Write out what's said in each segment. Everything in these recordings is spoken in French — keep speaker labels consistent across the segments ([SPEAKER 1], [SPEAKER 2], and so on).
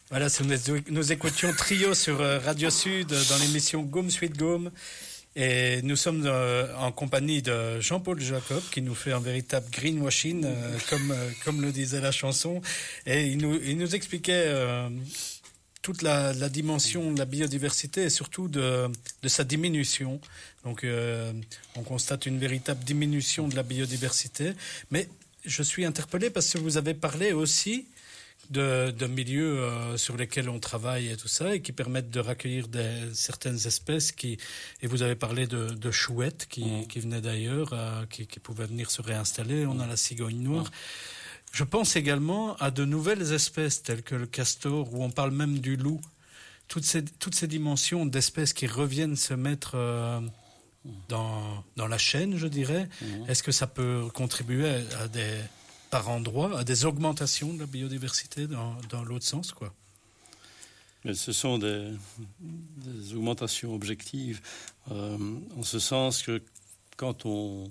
[SPEAKER 1] Voilà, nous écoutions Trio sur Radio Sud dans l'émission Gaume Suite Gaume. Et nous sommes en compagnie de Jean-Paul Jacob qui nous fait un véritable greenwashing, comme le disait la chanson. Et il nous expliquait toute la dimension de la biodiversité et surtout de sa diminution. Donc on constate une véritable diminution de la biodiversité. Mais je suis interpellé parce que vous avez parlé aussi de milieux sur lesquels on travaille et tout ça, et qui permettent de recueillir certaines espèces et vous avez parlé de chouettes qui venaient d'ailleurs, qui pouvaient venir se réinstaller. On a la cigogne noire. Je pense également à de nouvelles espèces telles que le castor, où on parle même du loup. Toutes ces dimensions d'espèces qui reviennent se mettre dans la chaîne, je dirais. Est-ce que ça peut contribuer par endroits, à des augmentations de la biodiversité dans l'autre sens, quoi?
[SPEAKER 2] Mais ce sont des augmentations objectives, en ce sens que quand on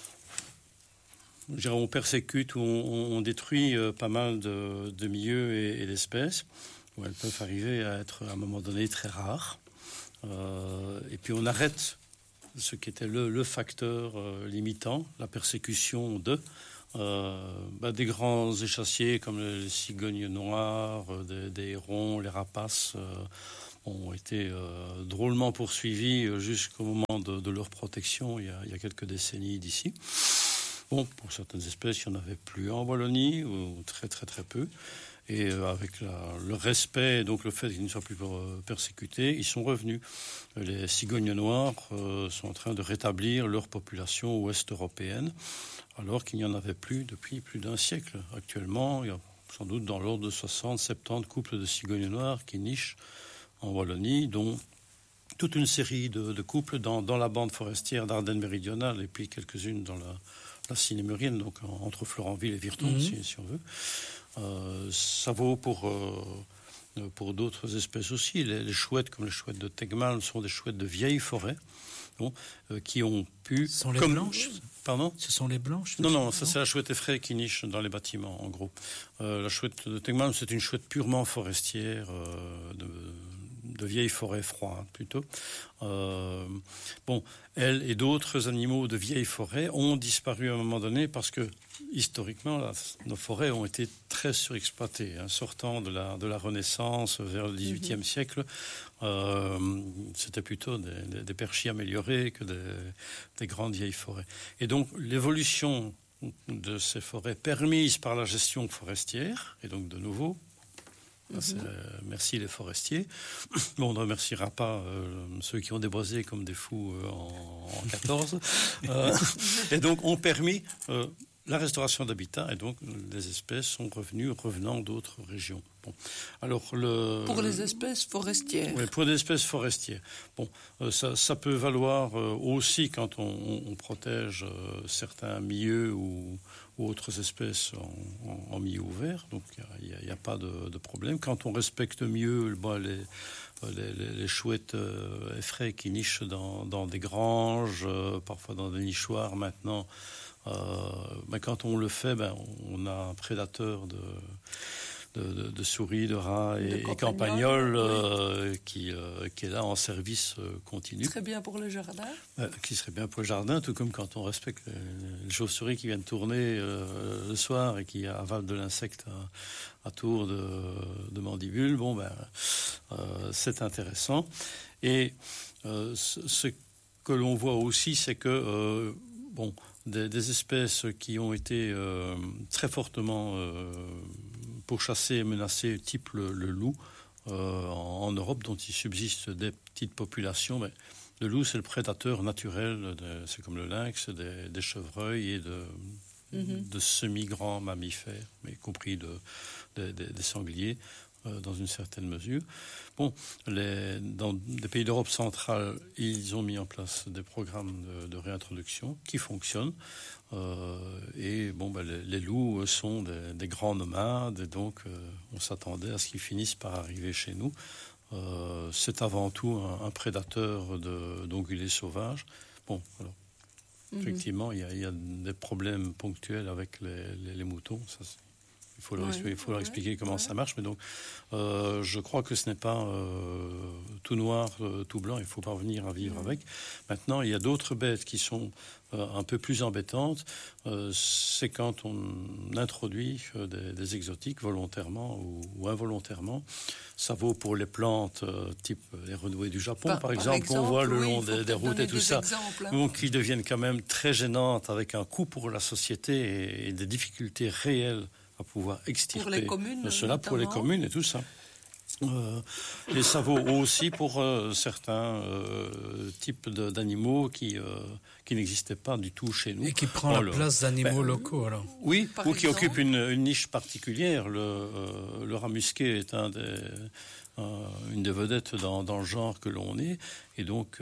[SPEAKER 2] persécute ou on détruit pas mal de milieux et d'espèces, où elles peuvent arriver à être à un moment donné très rares, et puis on arrête ce qui était le facteur limitant, la persécution des grands échassiers comme les cigognes noires, des hérons, les rapaces ont été drôlement poursuivis jusqu'au moment de leur protection il y a quelques décennies d'ici. Bon, pour certaines espèces, il n'y en avait plus en Wallonie, ou très très très peu. Et avec le respect, donc le fait qu'ils ne soient plus persécutés, ils sont revenus. Les cigognes noires sont en train de rétablir leur population ouest-européenne, alors qu'il n'y en avait plus depuis plus d'un siècle. Actuellement, il y a sans doute dans l'ordre de 60-70 couples de cigognes noires qui nichent en Wallonie, dont toute une série de couples dans la bande forestière d'Ardennes méridionale, et puis quelques-unes dans la Cinémurienne, donc entre Florenville et Virton, si on veut. Ça vaut pour d'autres espèces aussi. Les chouettes, comme les chouettes de Tegmal, sont des chouettes de vieilles forêts, qui ont pu...
[SPEAKER 1] Ce sont les blanches?
[SPEAKER 2] Pardon?
[SPEAKER 1] Ce sont les blanches?
[SPEAKER 2] Non, ça c'est la chouette effraie qui niche dans les bâtiments, en gros. La chouette de Tegmal, c'est une chouette purement forestière, de vieilles forêts froides, plutôt. Elle et d'autres animaux de vieilles forêts ont disparu à un moment donné parce que, historiquement, nos forêts ont été très surexploitées. Sortant de la Renaissance vers le XVIIIe siècle, c'était plutôt des perchis améliorés que des grandes vieilles forêts. Et donc, l'évolution de ces forêts permise par la gestion forestière, et donc de nouveau, merci les forestiers. On ne remerciera pas ceux qui ont déboisé comme des fous en 14. Et donc ont permis la restauration d'habitat, et donc les espèces sont revenant d'autres régions. Bon. Alors
[SPEAKER 3] pour les espèces forestières.
[SPEAKER 2] Oui, pour les espèces forestières. Bon, ça peut valoir aussi quand on protège certains milieux ou autres espèces en milieu ouvert. Donc il n'y a pas de problème. Quand on respecte mieux les chouettes effraies qui nichent dans des granges, parfois dans des nichoirs maintenant. Quand on le fait, on a un prédateur de souris, de rats et campagnols qui est là en service continu.
[SPEAKER 3] Très bien pour le jardin.
[SPEAKER 2] Qui serait bien pour le jardin, tout comme quand on respecte les chauves-souris qui viennent tourner le soir et qui avalent de l'insecte à tour de mandibule. C'est intéressant. Et ce que l'on voit aussi, c'est que des espèces qui ont été très fortement pourchassées et menacées, type le loup, en Europe, dont il subsiste des petites populations. Le loup, c'est le prédateur naturel, c'est comme le lynx, des chevreuils et de semi-grands mammifères, y compris des sangliers, dans une certaine mesure. Dans des pays d'Europe centrale, ils ont mis en place des programmes de réintroduction qui fonctionnent. Les loups sont des grands nomades, et donc on s'attendait à ce qu'ils finissent par arriver chez nous. C'est avant tout un prédateur d'ongulés sauvages. Effectivement, il y a des problèmes ponctuels avec les moutons, ça, il Il faut leur expliquer comment ça marche. Mais donc, je crois que ce n'est pas tout noir, tout blanc. Il faut parvenir à vivre avec. Maintenant, il y a d'autres bêtes qui sont un peu plus embêtantes. C'est quand on introduit des exotiques volontairement ou involontairement. Ça vaut pour les plantes type les renouées du Japon, par exemple, qu'on voit le long des routes et tout ça.
[SPEAKER 3] Exemples, hein.
[SPEAKER 2] Donc, qui deviennent quand même très gênantes, avec un coût pour la société et des difficultés réelles à pouvoir extirper
[SPEAKER 3] pour les communes,
[SPEAKER 2] cela pour les communes et tout ça. Et ça vaut aussi pour certains types d'animaux qui n'existaient pas du tout chez nous.
[SPEAKER 1] Et qui prend la place d'animaux locaux, alors.
[SPEAKER 2] Oui,
[SPEAKER 3] Par
[SPEAKER 2] ou qui
[SPEAKER 3] exemple,
[SPEAKER 2] occupent une niche particulière. Le rat musqué est une des vedettes dans le genre que l'on est. Et donc,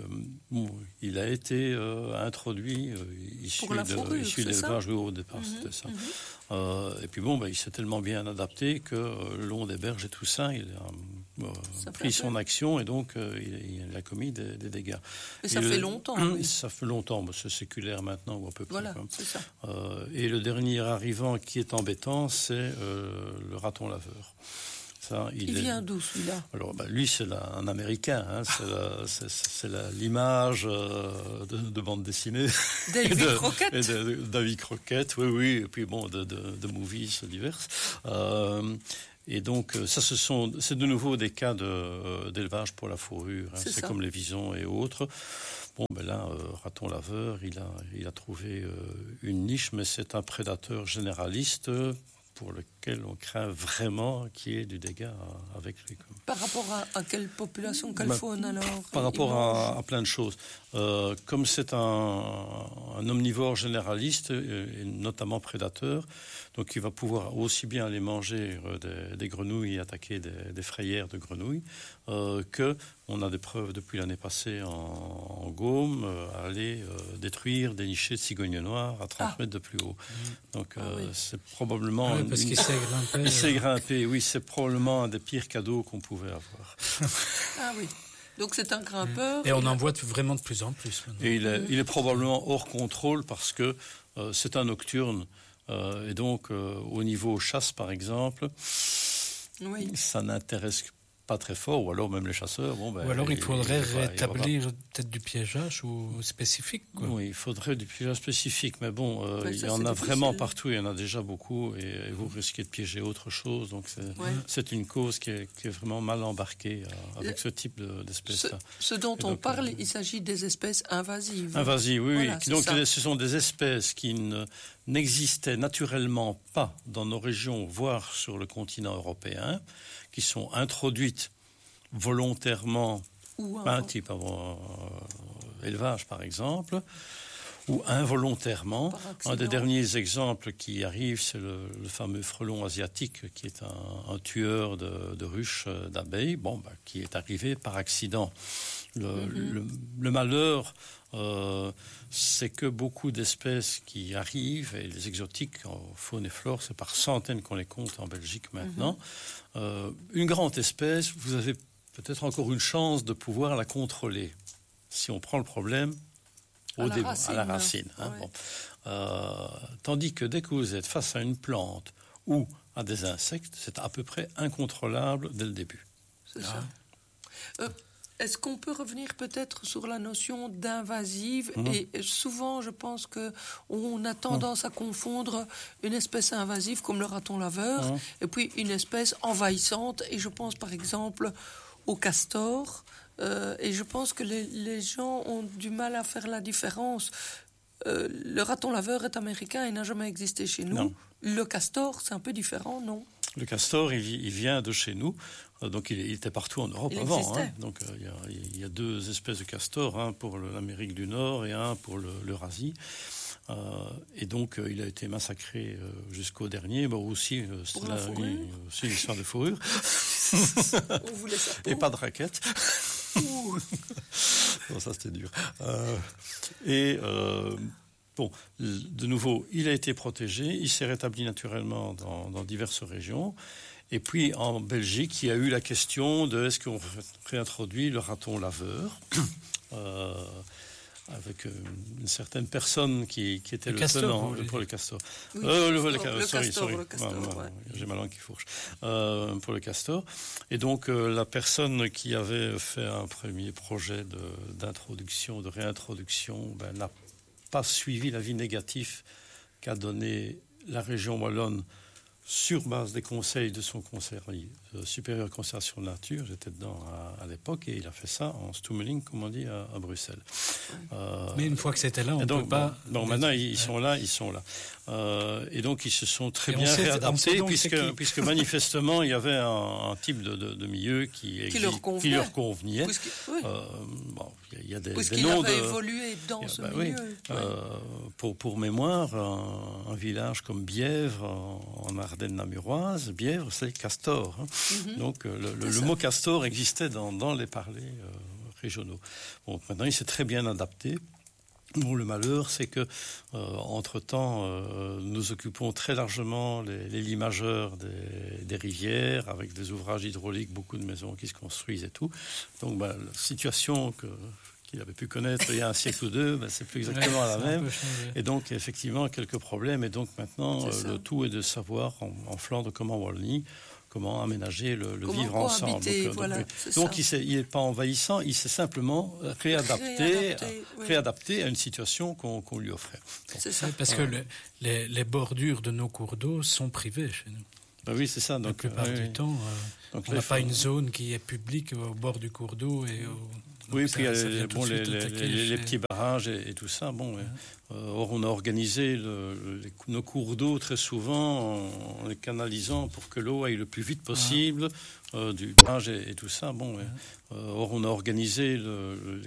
[SPEAKER 2] il a été introduit issu de l'élevage. Oui, au départ, c'était ça. Et puis il s'est tellement bien adapté que le long des berges et tout ça, il a pris son action et donc il a commis des dégâts.
[SPEAKER 3] Et ça fait longtemps. Oui.
[SPEAKER 2] Ça fait longtemps, c'est séculaire maintenant ou à peu près.
[SPEAKER 3] Voilà, c'est ça.
[SPEAKER 2] Et le dernier arrivant qui est embêtant, c'est le raton laveur. Ça, il
[SPEAKER 3] vient d'où, celui-là?
[SPEAKER 2] Alors, lui, c'est un Américain. Hein, c'est l'image de bande dessinée.
[SPEAKER 3] David Crockett.
[SPEAKER 2] David Crockett, oui. Et puis, de movies diverses. Et donc, c'est de nouveau des cas d'élevage pour la fourrure. Hein, c'est comme les visons et autres. Là, raton laveur, il a trouvé une niche, mais c'est un prédateur généraliste pour lequel on craint vraiment qu'il y ait du dégât avec lui.
[SPEAKER 3] Par rapport à quelle population, quelle faune alors?
[SPEAKER 2] Par rapport à plein de choses. Comme c'est un omnivore généraliste, et notamment prédateur, donc il va pouvoir aussi bien aller manger des grenouilles et attaquer des frayères de grenouilles, que on a des preuves depuis l'année passée en Gaume, aller détruire des nichés de cigognes noires à 30 mètres de plus haut. Donc c'est probablement...
[SPEAKER 1] parce qu'il sait grimper.
[SPEAKER 2] Il sait grimper, oui, c'est probablement un des pires cadeaux qu'on pouvait avoir.
[SPEAKER 3] Ah oui. Donc c'est un grimpeur.
[SPEAKER 1] Et on en voit vraiment de plus en plus maintenant.
[SPEAKER 2] Et il est probablement hors contrôle parce que c'est un nocturne. Et donc, au niveau chasse, par exemple, ça n'intéresse pas très fort, ou alors même les chasseurs.
[SPEAKER 1] Ou alors il faudrait rétablir peut-être du piégeage ou spécifique. Quoi.
[SPEAKER 2] Oui, il faudrait du piégeage spécifique, mais il y en a vraiment partout, il y en a déjà beaucoup, et vous risquez de piéger autre chose. Donc c'est une cause qui est vraiment mal embarquée avec ce type d'espèces-là.
[SPEAKER 3] Ce dont on parle, il s'agit des espèces invasives.
[SPEAKER 2] Invasives, oui.
[SPEAKER 3] Voilà,
[SPEAKER 2] donc ce sont des espèces qui n'existaient naturellement pas dans nos régions, voire sur le continent européen, qui sont introduites volontairement, type élevage par exemple, ou involontairement. Un des derniers exemples qui arrive, c'est le fameux frelon asiatique, qui est un tueur de ruches d'abeilles, qui est arrivé par accident. Le malheur, c'est que beaucoup d'espèces qui arrivent, et les exotiques en faune et flore, c'est par centaines qu'on les compte en Belgique maintenant. Une grande espèce, vous avez peut-être encore une chance de pouvoir la contrôler, si on prend le problème à la racine. Tandis que dès que vous êtes face à une plante ou à des insectes, c'est à peu près incontrôlable dès le début.
[SPEAKER 3] C'est ça. Est-ce qu'on peut revenir peut-être sur la notion d'invasive? Et souvent, je pense qu'on a tendance à confondre une espèce invasive comme le raton laveur et puis une espèce envahissante. Et je pense par exemple au castor. Et je pense que les gens ont du mal à faire la différence. Le raton laveur est américain, il n'a jamais existé chez nous. Non. Le castor, c'est un peu différent, non? Le
[SPEAKER 2] castor, il vient de chez nous. Donc, il était partout en Europe avant. Donc, il y a deux espèces de castors, un pour l'Amérique du Nord et un pour l'Eurasie. Et donc, il a été massacré jusqu'au dernier. Aussi, c'est une histoire de fourrure.
[SPEAKER 3] On voulait ça.
[SPEAKER 2] Et pas de raquettes. Bon, ça, c'était dur. De nouveau, il a été protégé. Il s'est rétabli naturellement dans diverses régions. Et puis, en Belgique, il y a eu la question de est-ce qu'on réintroduit le raton laveur avec une certaine personne qui était le
[SPEAKER 1] castor,
[SPEAKER 2] tenant pour le castor.
[SPEAKER 3] Oui,
[SPEAKER 2] Sorry. J'ai ma langue qui fourche. Pour le castor. Et donc, la personne qui avait fait un premier projet d'introduction, de réintroduction, n'a pas suivi l'avis négatif qu'a donné la région wallonne sur base des conseils de son conseil supérieur de conservation de la nature. J'étais dedans à l'époque et il a fait ça en Stummeling, comme on dit, à Bruxelles.
[SPEAKER 1] Mais une fois que c'était là, on ne peut pas...
[SPEAKER 2] Bon, maintenant, ils sont là. Et donc, ils se sont très bien réadaptés, puisque manifestement, il y avait un type de milieu qui leur convenait. Il y a des noms
[SPEAKER 3] avait évolué dans ce milieu.
[SPEAKER 2] Pour mémoire, un village comme Bièvre, en Ardennes-Namuroise, Bièvre, c'est castor. Donc, le mot castor existait dans les parlers régionaux. Bon, maintenant, il s'est très bien adapté. Bon, le malheur, c'est que, entre-temps, nous occupons très largement les limageurs des rivières, avec des ouvrages hydrauliques, beaucoup de maisons qui se construisent et tout. Donc, la situation qu'il avait pu connaître il y a un siècle ou deux, c'est plus exactement la même. Et donc, effectivement, quelques problèmes. Et donc, maintenant, le tout est de savoir, en Flandre comme en Wallonie, comment aménager le vivre ensemble. Donc il n'est pas envahissant, il s'est simplement réadapté à une situation qu'on lui offrait.
[SPEAKER 1] C'est ça. Parce que les bordures de nos cours d'eau sont privées chez nous.
[SPEAKER 2] Ben oui, c'est ça. Donc,
[SPEAKER 1] la plupart du temps, on n'a pas une zone qui est publique au bord du cours d'eau.
[SPEAKER 2] Oui, puis il y a les petits barrages et tout ça. Bon, or, on a organisé nos cours d'eau très souvent en les canalisant pour que l'eau aille le plus vite possible du barrage et tout ça. Bon, or, on a organisé